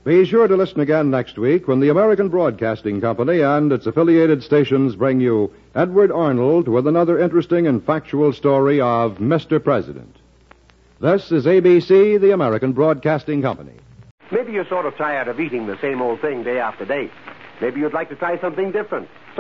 Be sure to listen again next week when the American Broadcasting Company and its affiliated stations bring you Edward Arnold with another interesting and factual story of Mr. President. This is ABC, the American Broadcasting Company. Maybe you're sort of tired of eating the same old thing day after day. Maybe you'd like to try something different.